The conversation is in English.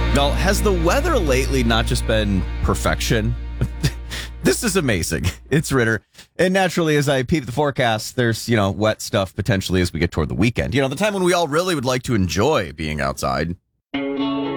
Now, has the weather lately not just been perfection? This is amazing. It's Ritter. And naturally, as I peep the forecast, there's, wet stuff potentially as we get toward the weekend. The time when we all really would like to enjoy being outside.